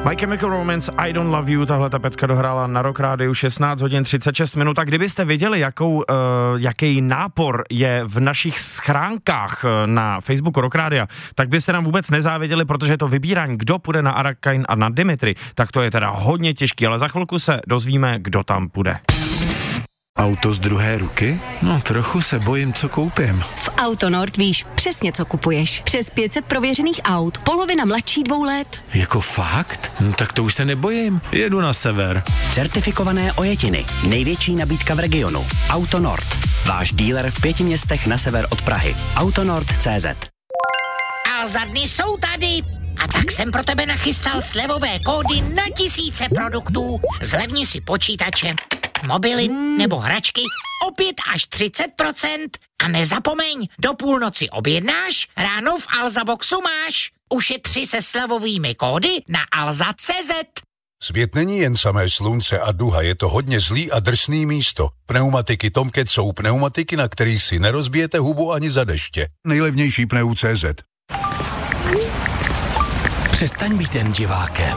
My Chemical Romance, I Don't Love You, tahle ta pecka dohrála na Rock Rádiu 16 hodin 36 minut. A kdybyste věděli, jaký nápor je v našich schránkách na Facebooku Rock Rádia, tak byste nám vůbec nezávěděli, protože to vybírání, kdo půjde na Arakain a na Dimitri, tak to je teda hodně těžký, ale za chvilku se dozvíme, kdo tam půjde. Auto z druhé ruky? No, trochu se bojím, co koupím. V Autonord víš přesně, co kupuješ. Přes 500 prověřených aut, polovina mladší 2 let. Jako fakt? No, tak to už se nebojím. Jedu na sever. Certifikované ojetiny. Největší nabídka v regionu. Autonord. Váš dealer v 5 městech na sever od Prahy. Autonord.cz. A za dny jsou tady. A tak jsem pro tebe nachystal slevové kódy na tisíce produktů. Zlevni si počítače, mobily nebo hračky o 5 až 30%. A nezapomeň, do půlnoci objednáš, ráno v Alza Boxu máš. Ušetři se slevovými kódy na alza.cz. Svět není jen samé slunce a duha, je to hodně zlý a drsný místo. Pneumatiky Tomcat jsou pneumatiky, na kterých si nerozbijete hubu ani za deště. Nejlevnější pneu.cz. Přestaň být jen divákem.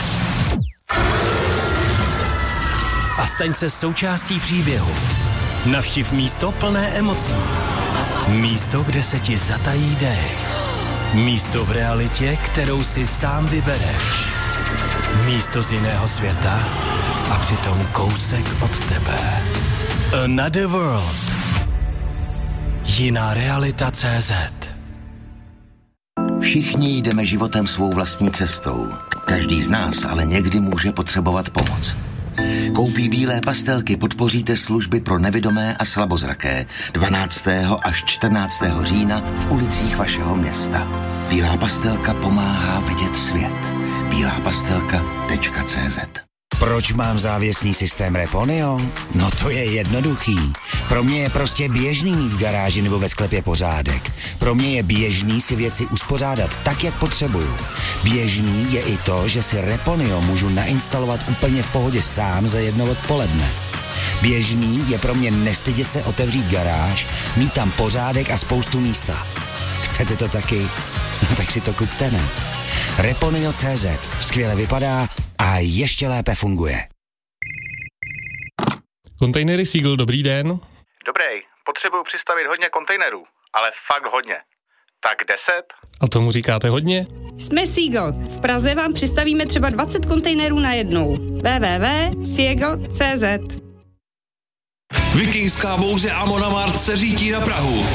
A staň se součástí příběhu. Navštiv místo plné emocí. Místo, kde se ti zatají dech. Místo v realitě, kterou si sám vybereš. Místo z jiného světa a přitom kousek od tebe. Another World. Jiná realita.cz. Všichni jdeme životem svou vlastní cestou. Každý z nás ale někdy může potřebovat pomoc. Koupí bílé pastelky podpoříte služby pro nevidomé a slabozraké 12. až 14. října v ulicích vašeho města. Bílá pastelka pomáhá vidět svět. bílápastelka.cz. Proč mám závěsný systém Reponio? No to je jednoduchý. Pro mě je prostě běžný mít v garáži nebo ve sklepě pořádek. Pro mě je běžný si věci uspořádat tak, jak potřebuju. Běžný je i to, že si Reponio můžu nainstalovat úplně v pohodě sám za 1 odpoledne. Běžný je pro mě nestydět se otevřít garáž, mít tam pořádek a spoustu místa. Chcete to taky? No tak si to kupte, ne? Reponio.cz. Skvěle vypadá a ještě lépe funguje. Kontejnery Seagull, dobrý den. Dobrý, potřebuju přistavit hodně kontejnerů, ale fakt hodně. Tak 10? A tomu říkáte hodně? Jsme Seagull. V Praze vám přistavíme třeba 20 kontejnerů najednou. www.seagull.cz. Vikingská bouře Amon Amarth se řítí na Prahu.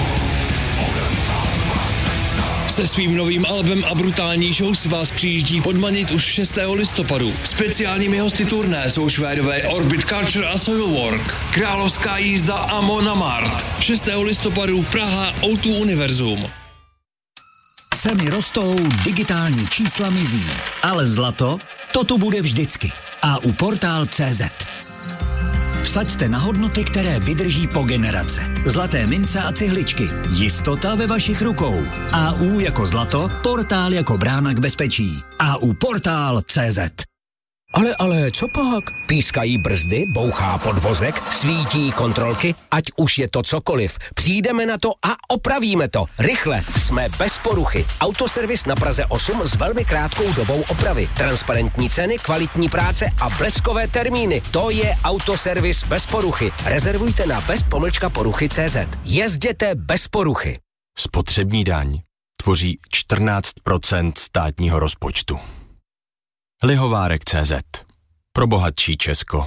Se svým novým albem a brutální show si vás přijíždí podmanit už 6. listopadu. Speciálními hosty turné jsou Švédové Orbit Culture a Soilwork. Královská jízda Amon Amarth. 6. listopadu Praha O2 Univerzum. Ceny rostou, digitální čísla mizí, ale zlato, to tu bude vždycky. A u Portál.cz. Vsaďte na hodnoty, které vydrží po generace. Zlaté mince a cihličky. Jistota ve vašich rukou. AU jako zlato, Portál jako brána k bezpečí. AU Portál.cz. Ale, co pak? Pískají brzdy, bouchá podvozek, svítí kontrolky, ať už je to cokoliv. Přijdeme na to a opravíme to. Rychle, jsme bez poruchy. Autoservis na Praze 8 s velmi krátkou dobou opravy. Transparentní ceny, kvalitní práce a bleskové termíny. To je Autoservis bez poruchy. Rezervujte na bez-poruchy.cz. Jezděte bez poruchy. Spotřební daň tvoří 14% státního rozpočtu. Lihovárek.cz. Pro bohatší Česko.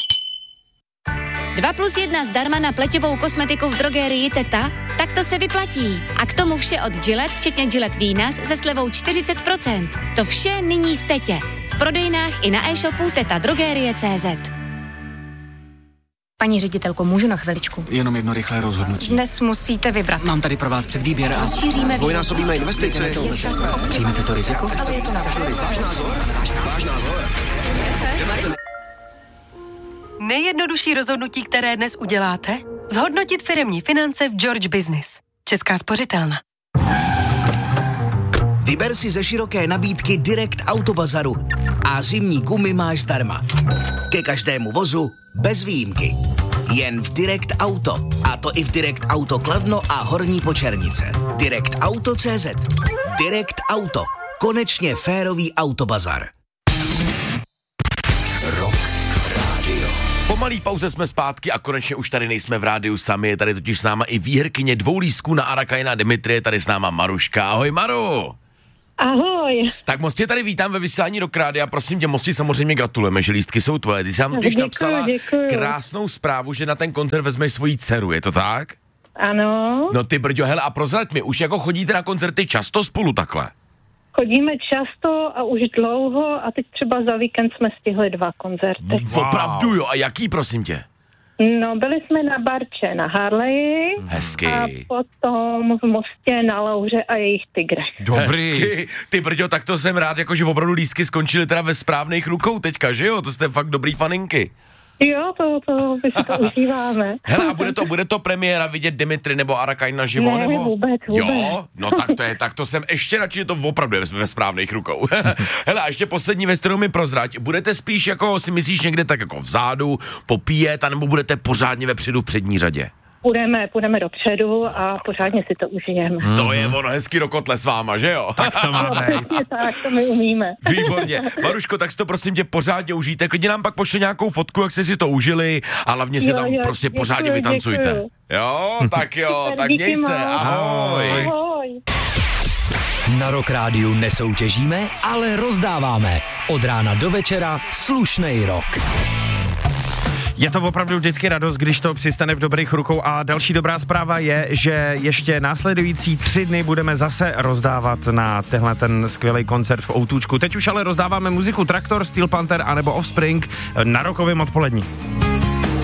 2+1 zdarma na pleťovou kosmetiku v drogérii Teta? Tak to se vyplatí. A k tomu vše od Gillette, včetně Gillette Venus se slevou 40%. To vše nyní v Tetě. V prodejnách i na e-shopu tetadrogerie.cz. Paní ředitelko, můžu na chviličku? Jenom jedno rychlé rozhodnutí. Dnes musíte vybrat. Mám tady pro vás předvýběr a rozšíříme dvojnásobíme investice. Přijmete to riziko? Ale je to na vás. Váš názor. Nejjednodušší rozhodnutí, které dnes uděláte? Zhodnotit firemní finance v George Business. Česká spořitelna. Vyber si ze široké nabídky Direct Autobazaru a zimní gumy máš zdarma. Ke každému vozu bez výjimky. Jen v Direct Auto. A to i v Direct Auto Kladno a Horní Počernice. Direct Auto.cz. Direct Auto. Konečně férový autobazar. Po malý pauze jsme zpátky a konečně už tady nejsme v rádiu sami, je tady totiž s náma i výherkyně 2 lístků na Arakaina Dimitri, je tady s náma Maruška. Ahoj Maru! Ahoj. Tak moc tě tady vítám ve vysílání Rock Rádia, prosím tě, moc ti samozřejmě gratulujeme, že lístky jsou tvoje. Ty jsi nám totiž napsala krásnou zprávu, že na ten koncert vezmeš svoji dceru, je to tak? Ano. No ty brďo, hele, a prozrať mi, už jako chodíte na koncerty často spolu takhle? Chodíme často a už dlouho a teď třeba za víkend jsme stihli 2 koncerty. Wow. Opravdu jo, a jaký prosím tě? No, byli jsme na Barče na Harleji. Hezky. A potom v Mostě na Lauře a jejich Tigrech. Dobrý. Hezky. Ty brďo, tak to jsem rád, jakože opravdu lístky skončily teda ve správných rukou teďka, že jo? To jste fakt dobrý faninky. Jo, to si to užíváme. Hele, a bude to premiéra vidět Dimitri nebo Arakain naživo? Ne, nebo? vůbec. Jo, no tak to jsem ještě radši, že to opravdu je ve správných rukou. Hele, a ještě poslední věc, kterou mi prozrať. Budete spíš jako, si myslíš někde tak jako vzadu, popíjet, anebo budete pořádně vepředu v přední řadě? Půjdeme dopředu a pořádně si to užijeme. To je ono hezky do kotle s váma, že jo? Tak to má být. Tak, to my umíme. Výborně. Maruško, tak si to prosím tě pořádně užijte. Klidně nám pak pošle nějakou fotku, jak jste si to užili a hlavně si tam prostě děkuju, pořádně vytancujte. Děkuju. Jo, tak měj se. Ahoj. Ahoj. Na Rock Rádiu nesoutěžíme, ale rozdáváme. Od rána do večera slušnej rock. Je to opravdu vždycky radost, když to přistane v dobrých rukou a další dobrá zpráva je, že ještě následující 3 dny budeme zase rozdávat na tenhle ten skvělý koncert v O2čku. Teď už ale rozdáváme muziku Traktor, Steel Panther anebo Offspring na rockovém odpolední.